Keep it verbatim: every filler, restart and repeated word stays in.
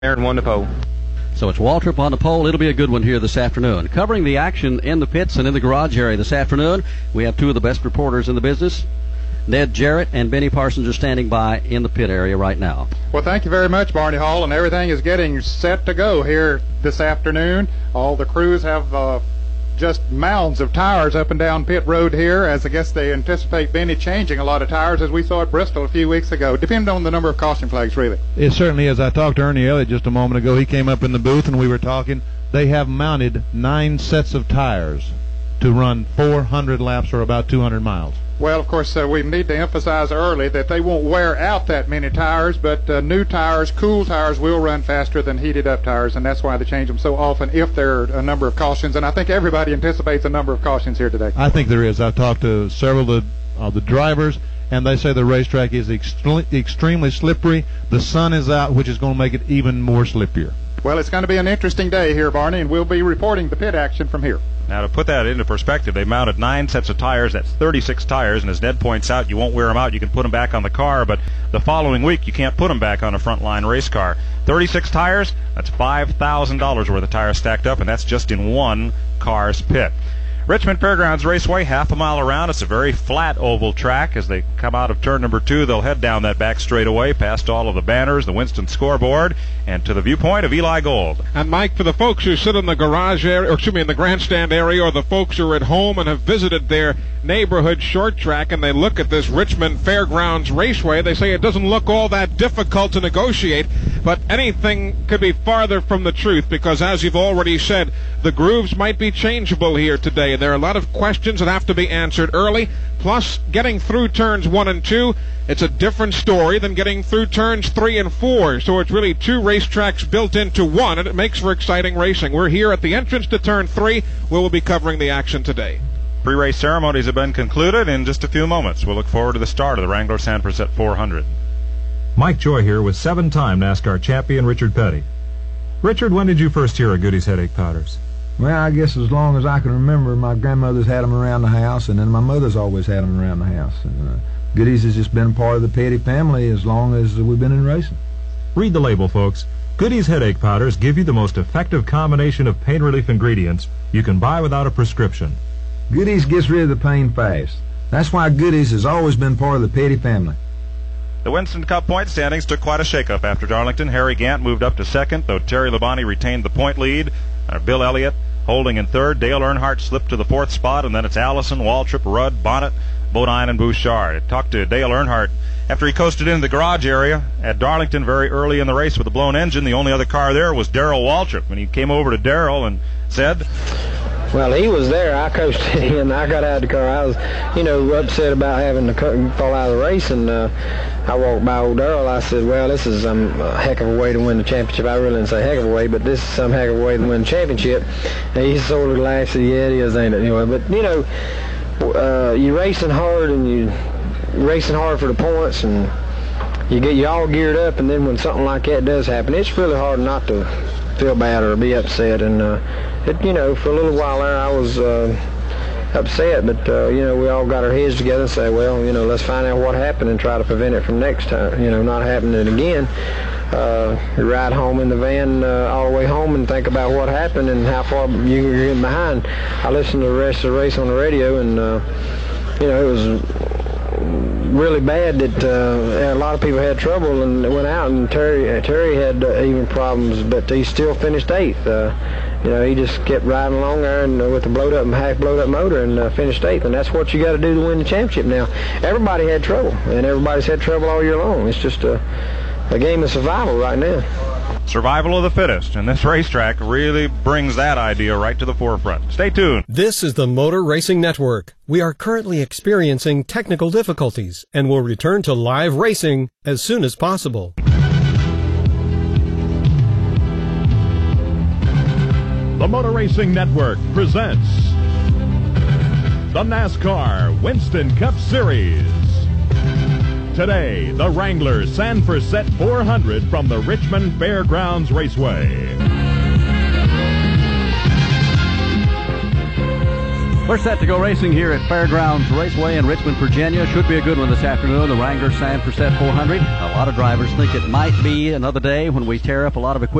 and one to pole. So it's Waltrip on the pole. It'll be a good one here this afternoon. Covering the action in the pits and in the garage area this afternoon, we have two of the best reporters in the business. Ned Jarrett and Benny Parsons are standing by in the pit area right now. Well, thank you very much, Barney Hall, and everything is getting set to go here this afternoon. All the crews have uh, just mounds of tires up and down pit road here, as I guess they anticipate Benny changing a lot of tires, as we saw at Bristol a few weeks ago, depending on the number of caution flags, really. It certainly is. I talked to Ernie Elliott just a moment ago. He came up in the booth and we were talking. They have mounted nine sets of tires to run four hundred laps, or about two hundred miles. Well, of course, uh, we need to emphasize early that they won't wear out that many tires, but uh, new tires, cool tires, will run faster than heated-up tires, and that's why they change them so often if there are a number of cautions. And I think everybody anticipates a number of cautions here today. I think there is. I've talked to several of the, uh, the drivers, and they say the racetrack is extre- extremely slippery. The sun is out, which is going to make it even more slippier. Well, it's going to be an interesting day here, Barney, and we'll be reporting the pit action from here. Now, to put that into perspective, they mounted nine sets of tires. That's thirty-six tires, and as Ned points out, you won't wear them out. You can put them back on the car, but the following week you can't put them back on a frontline race car. thirty-six tires, that's five thousand dollars worth of tires stacked up, and that's just in one car's pit. Richmond Fairgrounds Raceway, half a mile around. It's a very flat oval track. As they come out of turn number two, they'll head down that back straightaway past all of the banners, the Winston scoreboard, and to the viewpoint of Eli Gold. And Mike, for the folks who sit in the garage area, or excuse me, in the grandstand area, or the folks who are at home and have visited their neighborhood short track, and they look at this Richmond Fairgrounds Raceway, they say it doesn't look all that difficult to negotiate, but anything could be farther from the truth, because as you've already said, the grooves might be changeable here today. There are a lot of questions that have to be answered early, plus getting through turns one and two, it's a different story than getting through turns three and four, so it's really two racetracks built into one, and it makes for exciting racing. We're here at the entrance to turn three, where we'll be covering the action today. Pre-race ceremonies have been concluded. In just a few moments, we'll look forward to the start of the Wrangler San Francisco four hundred. Mike Joy here with seven-time NASCAR champion Richard Petty. Richard, when did you first hear of Goody's Headache Powders? Well, I guess as long as I can remember, my grandmother's had them around the house, and then my mother's always had them around the house. And, uh, Goody's has just been part of the Petty family as long as we've been in racing. Read the label, folks. Goody's Headache Powders give you the most effective combination of pain relief ingredients you can buy without a prescription. Goody's gets rid of the pain fast. That's why Goody's has always been part of the Petty family. The Winston Cup point standings took quite a shakeup after Darlington. Harry Gant moved up to second, though Terry Labonte retained the point lead. Uh, Bill Elliott holding in third. Dale Earnhardt slipped to the fourth spot, and then it's Allison, Waltrip, Rudd, Bonnet, Bodine, and Bouchard. I talked to Dale Earnhardt after he coasted into the garage area at Darlington very early in the race with a blown engine. The only other car there was Darrell Waltrip, and he came over to Darrell and said, well, he was there. I coasted in. I got out of the car. I was, you know, upset about having to fall out of the race, and uh, I walked by old Darrell. I said, well, this is um, a heck of a way to win the championship. I really didn't say heck of a way, but this is some heck of a way to win the championship. And he sort of laughed and said, yeah, it is, ain't it? Anyway, but, you know, uh, you're racing hard, and you're racing hard for the points, and you get you all geared up, and then when something like that does happen, it's really hard not to feel bad or be upset. And, uh, it, you know, for a little while there, I was uh, upset, but, uh, you know, we all got our heads together and say, well, you know, let's find out what happened and try to prevent it from next time, you know, not happening again. Uh, you ride home in the van uh, all the way home and think about what happened and how far you're getting behind. I listened to the rest of the race on the radio, and, uh, you know, it was really bad that uh, a lot of people had trouble and went out, and Terry uh, Terry had uh, even problems, but he still finished eighth. Uh, you know, he just kept riding along there and uh, with a blowed up, half blowed up motor, and uh, finished eighth. And that's what you got to do to win the championship. Now, everybody had trouble, and everybody's had trouble all year long. It's just a, a game of survival right now. Survival of the fittest, and this racetrack really brings that idea right to the forefront. Stay tuned. This is the Motor Racing Network. We are currently experiencing technical difficulties and will return to live racing as soon as possible. The Motor Racing Network presents the NASCAR Winston Cup Series. Today, the Wrangler San Francisco four hundred from the Richmond Fairgrounds Raceway. We're set to go racing here at Fairgrounds Raceway in Richmond, Virginia. Should be a good one this afternoon. The Wrangler Sanford Set four hundred. A lot of drivers think it might be another day when we tear up a lot of equipment.